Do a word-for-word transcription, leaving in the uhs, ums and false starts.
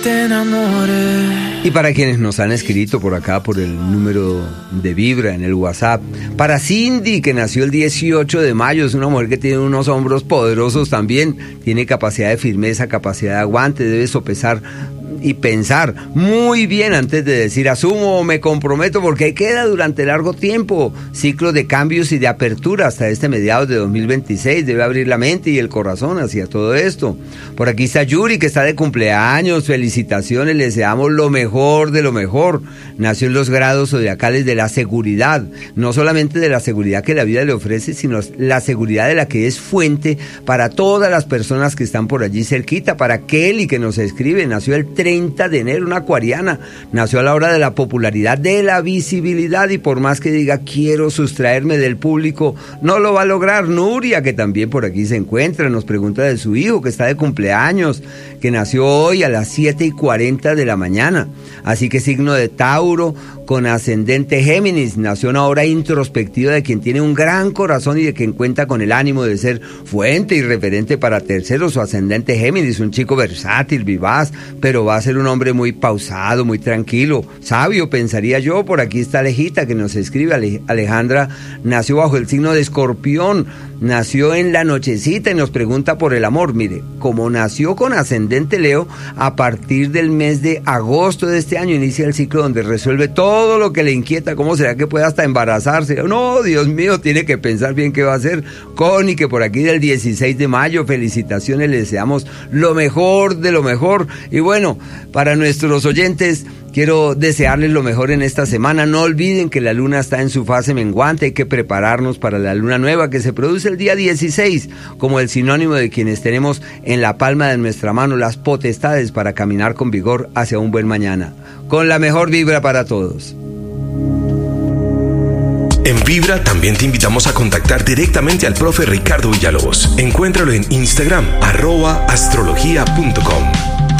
Te enamoré. Y para quienes nos han escrito por acá por el número de Vibra en el WhatsApp, para Cindy, que nació el dieciocho de mayo, es una mujer que tiene unos hombros poderosos también, tiene capacidad de firmeza, capacidad de aguante, debe sopesar y pensar muy bien antes de decir asumo o me comprometo, porque ahí queda durante largo tiempo, ciclos de cambios y de apertura hasta este mediados de dos mil veintiséis, debe abrir la mente y el corazón hacia todo esto. Por aquí está Yuri, que está de cumpleaños, felicitaciones, le deseamos lo mejor de lo mejor, nació en los grados zodiacales de la seguridad, no solamente de la seguridad que la vida le ofrece, sino la seguridad de la que es fuente para todas las personas que están por allí cerquita, para Kelly, que nos escribe, nació el treinta de enero, una acuariana, nació a la hora de la popularidad, de la visibilidad, y por más que diga quiero sustraerme del público, no lo va a lograr. Nuria, que también por aquí se encuentra, nos pregunta de su hijo que está de cumpleaños, que nació hoy a las siete y cuarenta de la mañana, así que signo de Tauro con ascendente Géminis, nació una hora introspectiva de quien tiene un gran corazón y de quien cuenta con el ánimo de ser fuente y referente para terceros. Su ascendente Géminis, un chico versátil, vivaz, pero va a ser un hombre muy pausado, muy tranquilo, sabio, pensaría yo. Por aquí está Alejita, que nos escribe. Alejandra nació bajo el signo de Escorpión, nació en la nochecita y nos pregunta por el amor. Mire, como nació con ascendente Leo, a partir del mes de agosto de este año inicia el ciclo donde resuelve todo lo que le inquieta. ¿Cómo será que puede hasta embarazarse? No, Dios mío, tiene que pensar bien qué va a hacer. Connie, que por aquí del dieciséis de mayo, felicitaciones, le deseamos lo mejor de lo mejor. Y bueno, para nuestros oyentes, quiero desearles lo mejor en esta semana. No olviden que la luna está en su fase menguante, hay que prepararnos para la luna nueva que se produce el día dieciséis, como el sinónimo de quienes tenemos en la palma de nuestra mano las potestades para caminar con vigor hacia un buen mañana. Con la mejor vibra para todos. En Vibra también te invitamos a contactar directamente al profe Ricardo Villalobos. Encuéntralo en Instagram, arroba astrología punto com.